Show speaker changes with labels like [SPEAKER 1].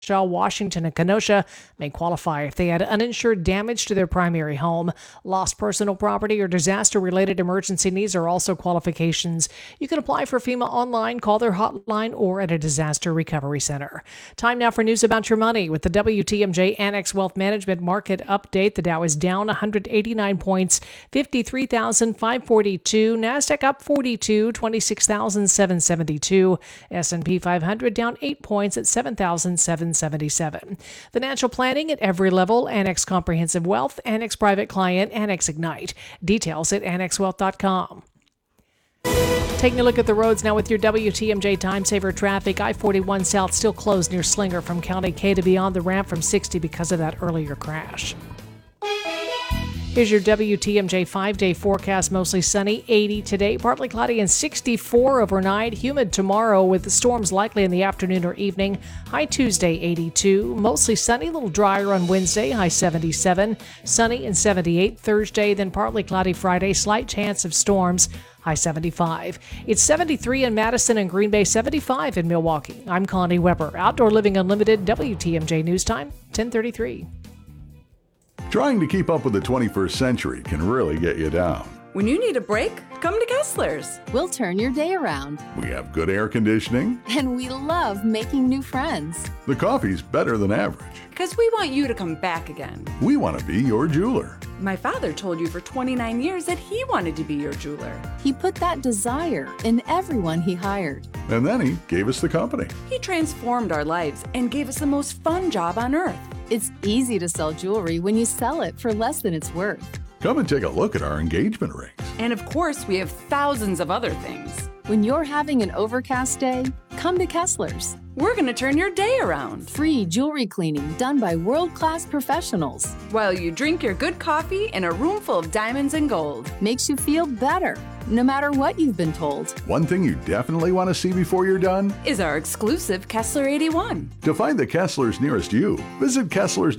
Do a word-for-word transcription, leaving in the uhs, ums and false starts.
[SPEAKER 1] Shaw, Washington, and Kenosha may qualify if they had uninsured damage to their primary home. Lost personal property or disaster-related emergency needs are also qualifications. You can apply for FEMA online, call their hotline, or at a disaster recovery center. Time now for news about your money with the W T M J Annex Wealth Management Market Update. The Dow is down one hundred eighty-nine points, fifty-three thousand five hundred forty-two. NASDAQ up forty-two, twenty-six thousand seven hundred seventy-two. S and P five hundred down eight points at seven thousand seven hundred seventy-seven. Financial planning at every level. Annex Comprehensive Wealth, Annex Private Client, Annex Ignite. Details at annex wealth dot com. Taking a look at the roads now with your W T M J Time Saver traffic. I forty-one South still closed near Slinger from County K to beyond the ramp from sixty because of that earlier crash. Here's your W T M J five-day forecast. Mostly sunny, eighty today, partly cloudy and sixty-four overnight. Humid tomorrow with storms likely in the afternoon or evening. High Tuesday, eighty-two. Mostly sunny, a little drier on Wednesday, high seventy-seven. Sunny and seventy-eight Thursday, then partly cloudy Friday. Slight chance of storms. High seventy-five. It's seventy-three in Madison and Green Bay, seventy-five in Milwaukee. I'm Connie Weber. Outdoor Living Unlimited, W T M J News Time, ten thirty-three.
[SPEAKER 2] Trying to keep up with the twenty-first century can really get you down.
[SPEAKER 3] When you need a break, come to Kessler's.
[SPEAKER 4] We'll turn your day around.
[SPEAKER 2] We have good air conditioning.
[SPEAKER 4] And we love making new friends.
[SPEAKER 2] The coffee's better than average.
[SPEAKER 3] Because we want you to come back again.
[SPEAKER 2] We want to be your jeweler.
[SPEAKER 3] My father told you for twenty-nine years that he wanted to be your jeweler.
[SPEAKER 4] He put that desire in everyone he hired.
[SPEAKER 2] And then he gave us the company.
[SPEAKER 3] He transformed our lives and gave us the most fun job on earth.
[SPEAKER 4] It's easy to sell jewelry when you sell it for less than it's worth.
[SPEAKER 2] Come and take a look at our engagement rings.
[SPEAKER 3] And of course, we have thousands of other things.
[SPEAKER 4] When you're having an overcast day, come to Kessler's.
[SPEAKER 3] We're going to turn your day around.
[SPEAKER 4] Free jewelry cleaning done by world-class professionals.
[SPEAKER 3] While you drink your good coffee in a room full of diamonds and gold.
[SPEAKER 4] Makes you feel better, no matter what you've been told.
[SPEAKER 2] One thing you definitely want to see before you're done
[SPEAKER 3] is our exclusive Kessler eighty-one.
[SPEAKER 2] To find the Kesslers nearest you, visit Kesslers